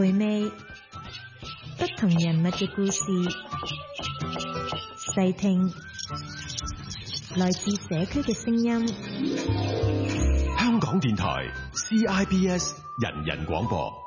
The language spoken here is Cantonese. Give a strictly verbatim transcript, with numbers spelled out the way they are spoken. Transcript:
回味不同人物嘅故事，細聽來自社區嘅聲音。 香港電台 C I B S 人人廣播。